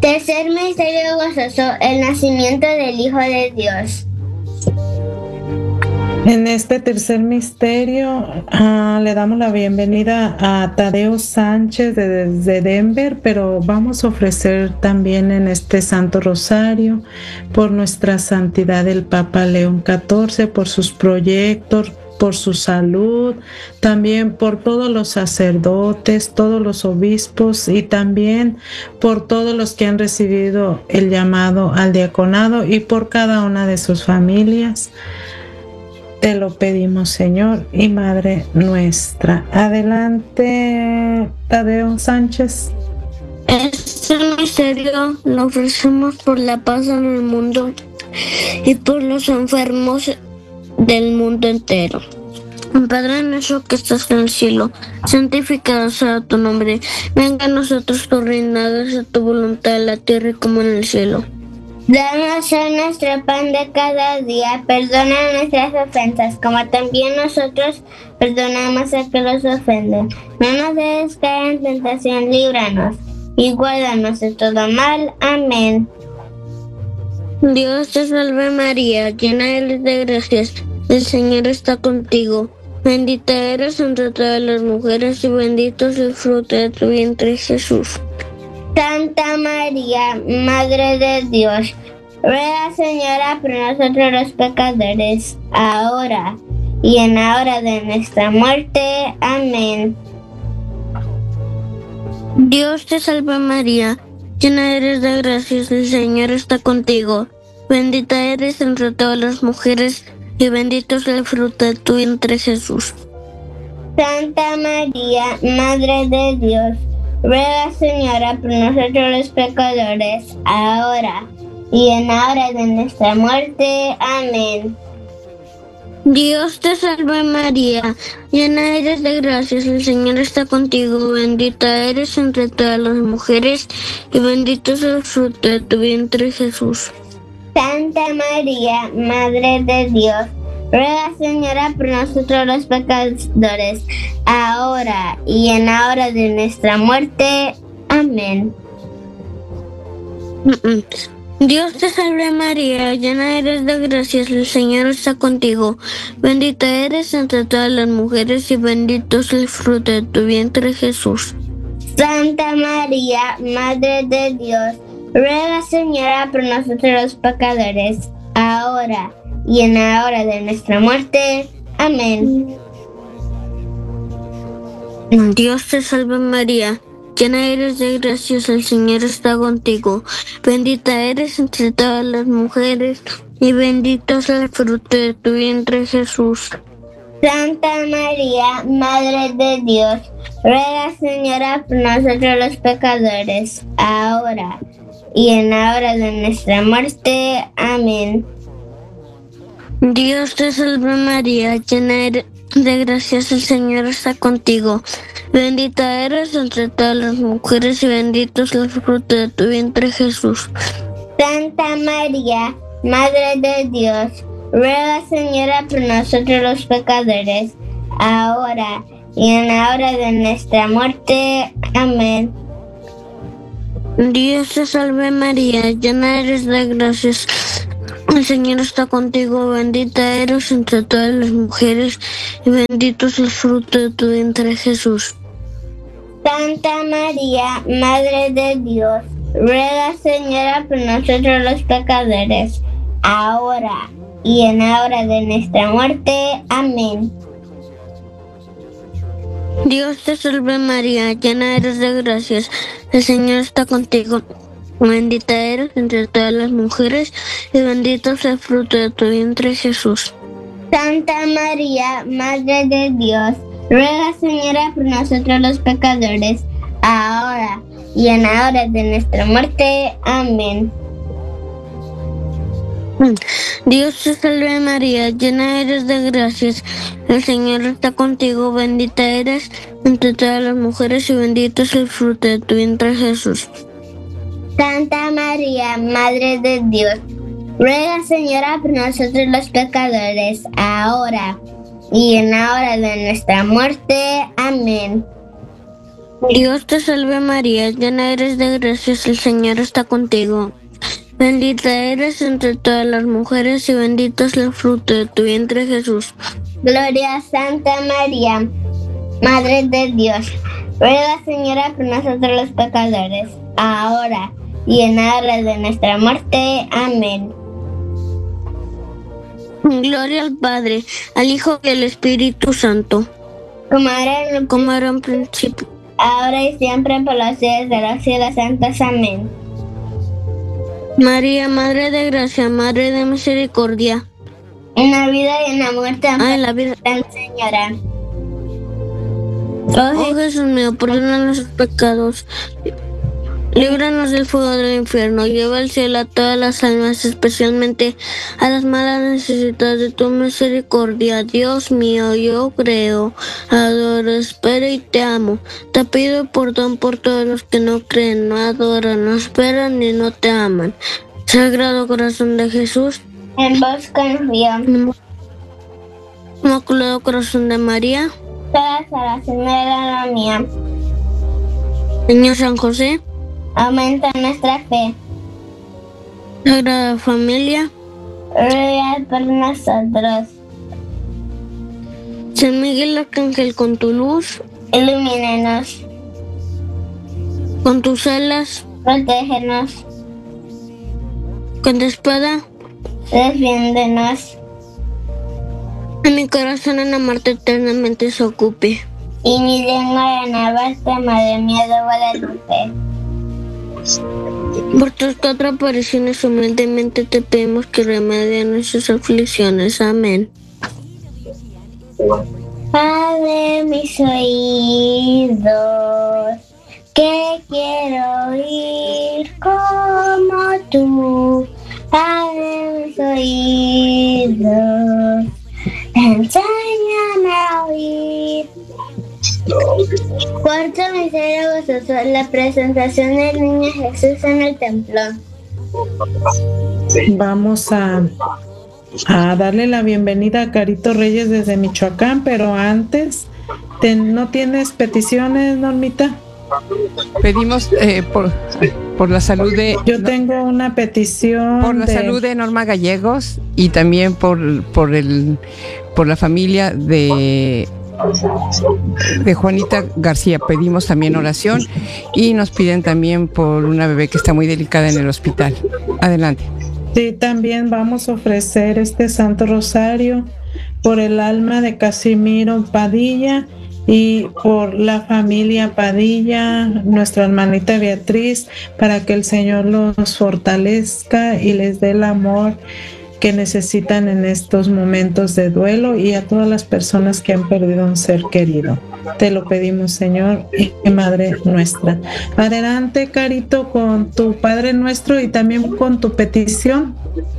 Tercer misterio gozoso, el nacimiento del Hijo de Dios. En este tercer misterio le damos la bienvenida a Tadeo Sánchez desde Denver, pero vamos a ofrecer también en este Santo Rosario por nuestra santidad el Papa León XIV, por sus proyectos, por su salud, también por todos los sacerdotes, todos los obispos y también por todos los que han recibido el llamado al diaconado y por cada una de sus familias. Te lo pedimos, Señor y Madre nuestra. Adelante, Tadeo Sánchez. Este misterio lo ofrecemos por la paz en el mundo y por los enfermos del mundo entero. Padre nuestro que estás en el cielo, santificado sea tu nombre. Venga a nosotros tu reino, hágase tu voluntad en la tierra como en el cielo. Danos hoy nuestro pan de cada día, perdona nuestras ofensas, como también nosotros perdonamos a que los ofenden. No nos dejes caer en tentación, líbranos, y guárdanos de todo mal. Amén. Dios te salve María, llena eres de gracias, el Señor está contigo. Bendita eres entre todas las mujeres y bendito es el fruto de tu vientre, Jesús. Santa María, Madre de Dios, ruega, Señora, por nosotros los pecadores, ahora y en la hora de nuestra muerte. Amén. Dios te salve María, llena eres de gracias, el Señor está contigo. Bendita eres entre todas las mujeres y bendito es el fruto de tu vientre, Jesús. Santa María, Madre de Dios, ruega, Señora, por nosotros los pecadores, ahora y en la hora de nuestra muerte. Amén. Dios te salve María, llena eres de gracias, el Señor está contigo, bendita eres entre todas las mujeres y bendito es el fruto de tu vientre, Jesús. Santa María, Madre de Dios, ruega, Señora, por nosotros los pecadores, ahora y en la hora de nuestra muerte. Amén. Dios te salve María, llena eres de gracias, el Señor está contigo. Bendita eres entre todas las mujeres y bendito es el fruto de tu vientre, Jesús. Santa María, Madre de Dios, ruega, Señora, por nosotros los pecadores, ahora y en la hora de nuestra muerte. Amén. Dios te salve María, llena eres de gracias, el Señor está contigo. Bendita eres entre todas las mujeres y bendito es el fruto de tu vientre, Jesús. Santa María, Madre de Dios, ruega, Señora, por nosotros los pecadores, ahora y en la hora de nuestra muerte. Amén. Dios te salve María, llena eres de gracias, el Señor está contigo. Bendita eres entre todas las mujeres y bendito es el fruto de tu vientre, Jesús. Santa María, Madre de Dios, ruega, Señora, por nosotros los pecadores, ahora y en la hora de nuestra muerte. Amén. Dios te salve María, llena eres de gracias, el Señor está contigo, bendita eres entre todas las mujeres y bendito es el fruto de tu vientre, Jesús. Santa María, Madre de Dios, ruega, Señora, por nosotros los pecadores, ahora y en la hora de nuestra muerte. Amén. Dios te salve María, llena eres de gracias, el Señor está contigo. Bendita eres entre todas las mujeres y bendito es el fruto de tu vientre, Jesús. Santa María, Madre de Dios, ruega, Señora, por nosotros los pecadores, ahora y en la hora de nuestra muerte. Amén. Dios te salve María, llena eres de gracias, el Señor está contigo, bendita eres entre todas las mujeres y bendito es el fruto de tu vientre, Jesús. Santa María, Madre de Dios, ruega, Señora, por nosotros los pecadores, ahora y en la hora de nuestra muerte. Amén. Dios te salve María, llena eres de gracia, el Señor está contigo. Bendita eres entre todas las mujeres y bendito es el fruto de tu vientre Jesús. Gloria a Santa María, Madre de Dios. Ruega, Señora, por nosotros los pecadores, ahora y en la hora de nuestra muerte. Amén. Gloria al Padre, al Hijo y al Espíritu Santo. Como era en principio, ahora y siempre, por los siglos de los siglos santos. Amén. María, Madre de Gracia, Madre de Misericordia. En la vida y en la muerte. En la vida. Señora. Oh Jesús mío, perdona nuestros pecados. Líbranos del fuego del infierno, lleva al cielo a todas las almas, especialmente a las más necesitadas de tu misericordia. Dios mío, yo creo, adoro, espero y te amo. Te pido perdón por todos los que no creen, no adoran, no esperan y no te aman. Sagrado Corazón de Jesús, en vos confío. Inmaculado Corazón de María, toda salvación de la mía. Niño San José, aumenta nuestra fe. Sagrada Familia, ruega por nosotros. San Miguel Arcángel, con tu luz, ilumínenos. Con tus alas, protégenos. Con tu espada, defiéndenos. En mi corazón en amarte eternamente se ocupe. Y mi lengua en alabarte, Madre mía de Guadalupe. Por tus 4 apariciones humildemente te pedimos que remedien nuestras aflicciones. Amén. Abre mis oídos, que quiero oír como tú. Abre mis oídos, enséñame a oír. Cuarto misterio gozoso, la presentación del niño Jesús en el templo. Vamos a darle la bienvenida a Carito Reyes desde Michoacán, pero antes, ¿no tienes peticiones, Normita? Pedimos por la salud de... Yo tengo una petición. Por la salud de Norma Gallegos y también por la familia de Juanita García. Pedimos también oración y nos piden también por una bebé que está muy delicada en el hospital. Adelante. Sí, también vamos a ofrecer este Santo Rosario por el alma de Casimiro Padilla y por la familia Padilla, nuestra hermanita Beatriz, para que el Señor los fortalezca y les dé el amor que necesitan en estos momentos de duelo, y a todas las personas que han perdido un ser querido. Te lo pedimos, Señor y Madre nuestra. Adelante, Carito, con tu Padre Nuestro y también con tu petición.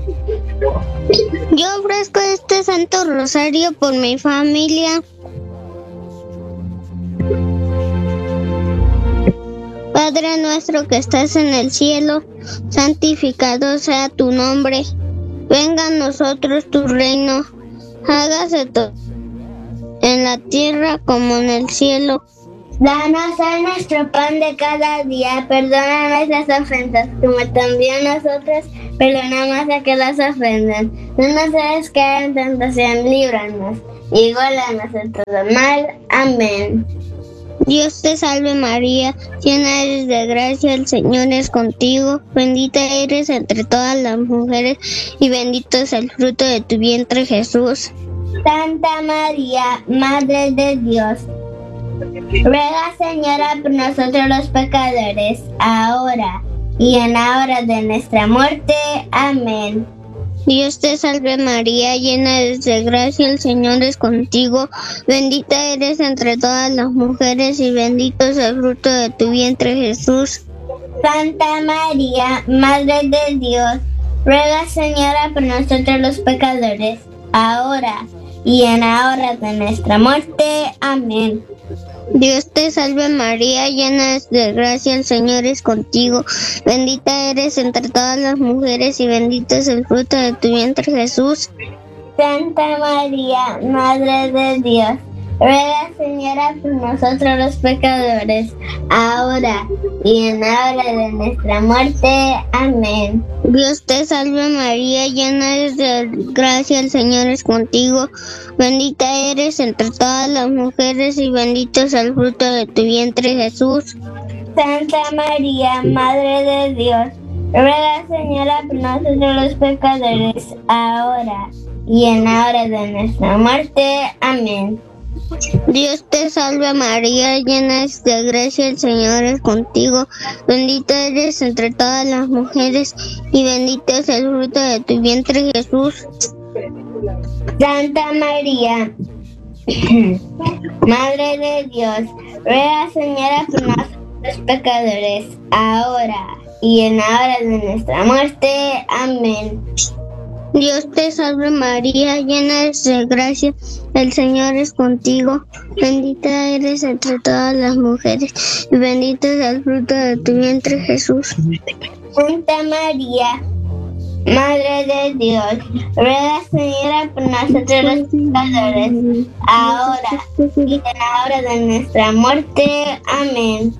Yo ofrezco este Santo Rosario por mi familia. Padre nuestro que estás en el cielo, santificado sea tu nombre. Venga a nosotros tu reino, hágase todo en la tierra como en el cielo. Danos hoy nuestro pan de cada día, perdona nuestras ofensas, como también nosotros perdonamos a que las ofenden. No nos dejes caer en tentación, líbranos, y guárdanos de todo mal. Amén. Dios te salve María, llena eres de gracia, el Señor es contigo, bendita eres entre todas las mujeres y bendito es el fruto de tu vientre Jesús. Santa María, Madre de Dios, ruega, Señora, por nosotros los pecadores, ahora y en la hora de nuestra muerte. Amén. Dios te salve María, llena eres de gracia, el Señor es contigo, bendita eres entre todas las mujeres y bendito es el fruto de tu vientre Jesús. Santa María, Madre de Dios, ruega, Señora, por nosotros los pecadores, ahora y en la hora de nuestra muerte. Amén. Dios te salve María, llena eres de gracia, el Señor es contigo, bendita eres entre todas las mujeres y bendito es el fruto de tu vientre Jesús. Santa María, Madre de Dios, Ruega, Señora, por nosotros los pecadores, ahora y en la hora de nuestra muerte. Amén. Dios te salve María, llena eres de gracia, el Señor es contigo. Bendita eres entre todas las mujeres y bendito es el fruto de tu vientre, Jesús. Santa María, Madre de Dios, ruega, Señora, por nosotros los pecadores, ahora y en la hora de nuestra muerte. Amén. Dios te salve María, llena eres de gracia, el Señor es contigo. Bendita eres entre todas las mujeres y bendito es el fruto de tu vientre, Jesús. Santa María, Madre de Dios, ruega, Señora, por nosotros los pecadores, ahora y en la hora de nuestra muerte. Amén. Dios te salve María, llena eres de gracia, el Señor es contigo. Bendita eres entre todas las mujeres y bendito es el fruto de tu vientre, Jesús. Santa María, Madre de Dios, ruega, Señora, por nosotros los pecadores, ahora y en la hora de nuestra muerte. Amén.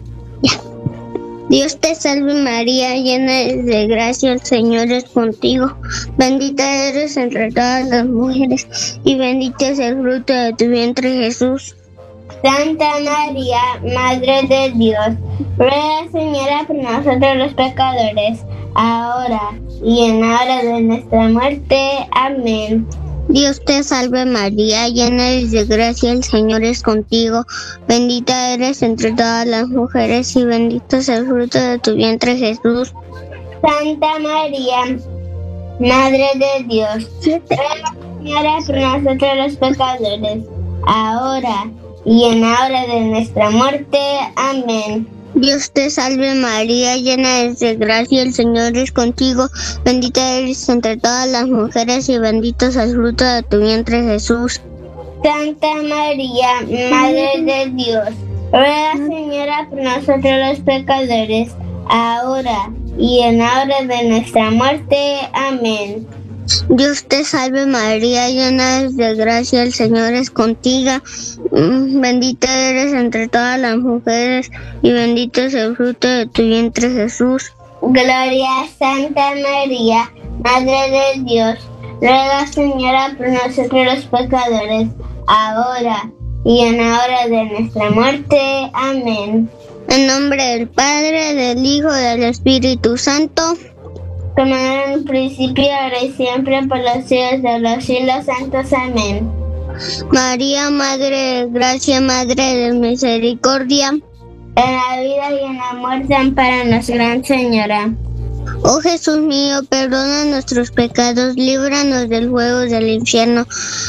Dios te salve María, llena eres de gracia, el Señor es contigo. Bendita eres entre todas las mujeres y bendito es el fruto de tu vientre, Jesús. Santa María, Madre de Dios, ruega, Señora, por nosotros los pecadores, ahora y en la hora de nuestra muerte. Amén. Dios te salve María, llena eres de gracia, el Señor es contigo. Bendita eres entre todas las mujeres y bendito es el fruto de tu vientre, Jesús. Santa María, Madre de Dios, ruega, Señora, por nosotros los pecadores, ahora y en la hora de nuestra muerte. Amén. Dios te salve María, llena eres de gracia, el Señor es contigo. Bendita eres entre todas las mujeres y bendito es el fruto de tu vientre, Jesús. Santa María, Madre de Dios, ruega, Señora, por nosotros los pecadores, ahora y en la hora de nuestra muerte. Amén. Dios te salve María, llena eres de gracia, el Señor es contigo. Bendita eres entre todas las mujeres y bendito es el fruto de tu vientre, Jesús. Gloria a Santa María, Madre de Dios, ruega, Señora, por nosotros los pecadores, ahora y en la hora de nuestra muerte. Amén. En nombre del Padre, del Hijo y del Espíritu Santo. Como era en el principio, ahora y siempre, por los siglos de los siglos santos. Amén. María, Madre de Gracia, Madre de Misericordia. En la vida y en la muerte, ampáranos, Gran Señora. Oh Jesús mío, perdona nuestros pecados, líbranos del fuego del infierno.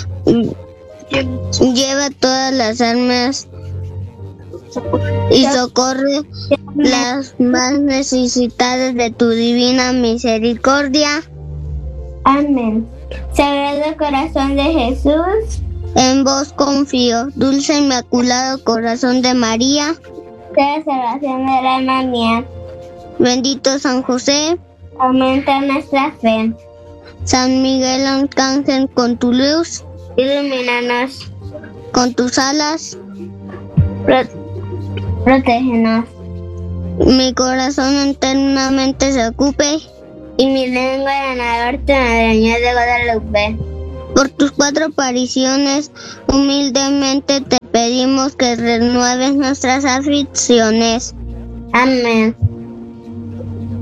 Lleva todas las almas y socorre las más necesitadas de tu divina misericordia. Amén. Sagrado Corazón de Jesús, en vos confío. Dulce Inmaculado Corazón de María, sea salvación del alma mía. Bendito San José, aumenta nuestra fe. San Miguel Arcángel, con tu luz, ilumínanos. Con tus alas, protégenos. Mi corazón eternamente se ocupe y mi lengua en alabarte, Madre de Guadalupe. Por tus 4 apariciones, humildemente te pedimos que renueves nuestras aflicciones. Amén.